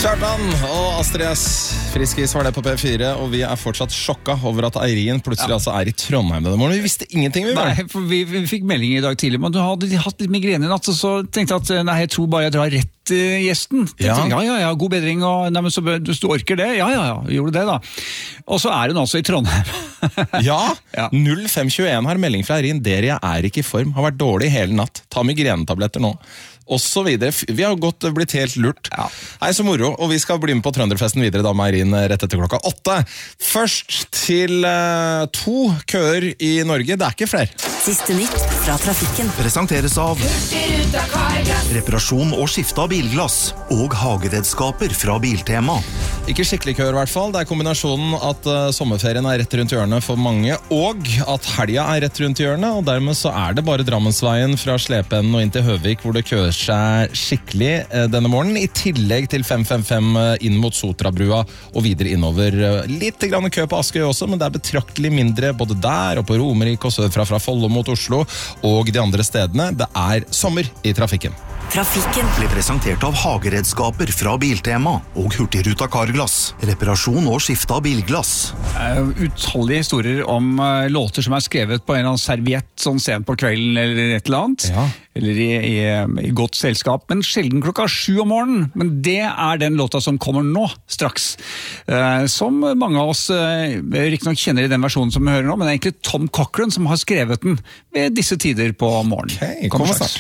Kjartan og Astrid S. Friskis var det på P4, og vi fortsatt sjokka over at Eirin plutselig i Trondheim denne morgenen. Vi visste ingenting, vi var. Nei, for vi fikk melding I dag tidlig, men du hadde hatt litt migrene I natt, så tenkte jeg at nei, jeg tror bare jeg drar rett gjesten. Ja, god bedring, og nei, men så du orker det? Ja, gjorde det da. Og så hun altså I Trondheim. Ja, 0521 har melding fra Eirin. Dere ikke I form, har vært dårlig hele natt. Ta migrenetabletter nå. Og så videre. Vi har blitt helt lurt. Nei, så moro. Og vi skal bli med på Trønderfesten videre da med Eirin rett etter 8:00. Først til 2 køer I Norge. Det ikke flere. Siste nytt fra trafikken. Presenteres av reparasjon og skifte av bilglass og hageredskaper fra Biltema. Ikke skikkelig køer I hvert fall. Det kombinasjonen at sommerferien rett rundt hjørnet for mange, og at helga rett rundt hjørnet, og dermed så det bare Drammensveien fra Slepeenden og inn til Høvik hvor det køer seg skikkelig denne morgenen, I tillegg til 555 inn mot Sotrabrua og videre innover. Litt grann kø på Askøy også, men det betraktelig mindre både der og på Romerike og sørfra fra Follo mot Oslo og de andre stedene. Det sommer I trafikken. Trafikken blir presentert av hageredskaper fra Biltema og Hurtigruta Carglass. Reparasjon og skifte av bilglass. Utallige historier om låter som skrevet på en eller annen serviett sånn sent på kvelden eller et eller annet. Eller I godt selskap, men sjelden 7:00 om morgenen. Men det den låta som kommer nå, straks. Som mange av oss riktig nok kjenner I den versjonen som vi hører nå, men det egentlig Tom Cochrane som har skrevet den ved disse tider på morgenen. Ok, kommer snart.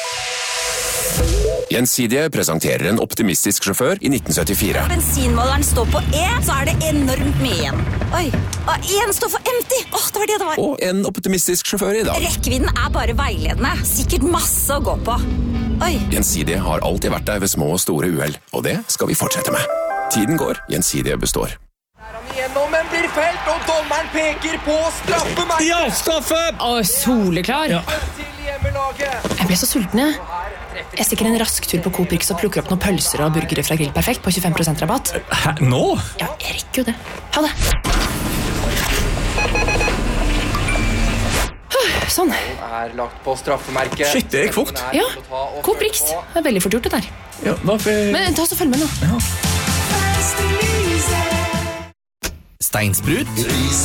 Gjensidige presenterer en optimistisk sjåfør I 1974. Bensinmåleren står på E, så det enormt mye igjen. Oi, en står for empty. Det var det det var. Og en optimistisk sjåfør I dag. Rekkevidden bare veiledende. Sikkert masse å gå på. Oi. Gjensidige har alltid vært der ved små og store uheld, og det skal vi fortsette med. Tiden går, Gjensidige består. Gjennom, men blir felt, og dommeren peker på straffemerket. Ja, straffe! Soleklar. Til hjemmelaget. Jeg ble så sulten, jeg. Jeg stikker en rask tur på Coop-Rix og plukker opp noen pølser og burgere fra Grill Perfekt på 25% rabatt. Hæ, nå? Ja, jeg rekker jo det. Ha det. Sånn. Lagt på straffemerket. Shit, det gikk fort. Ja, Coop-Rix. Det veldig fort gjort det der. Ja, hvorfor? Men ta oss og følg med nå. Ja. Steinsprut.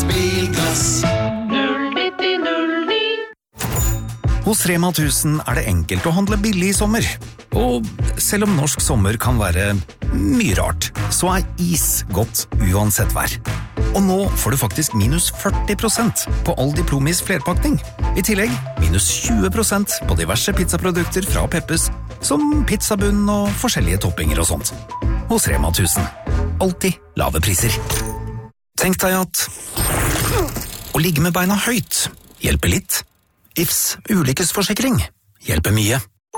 Hos Rema 1000 det enkelt å handle billig I sommer. Og selv om norsk sommer kan være mye rart, så is godt uansett vær. Og nå får du faktisk minus 40% på all Diplomis flerpakning. I tillegg minus 20% på diverse pizzaprodukter fra Peppes, som pizzabunn og forskjellige toppinger og sånt. Hos Rema 1000. Alltid lave priser. Tenk deg at å ligge med beina høyt hjelper litt. Ifs ulykkesforsikring hjelper mye.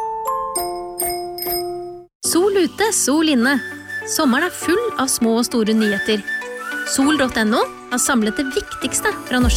Sol ute, sol inne. Sommeren full av små og store nyheter. Sol.no har samlet det viktigste fra norsk